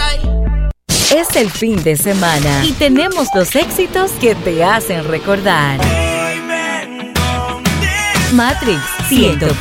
Es el fin de semana y tenemos los éxitos que te hacen recordar. Matrix 100%.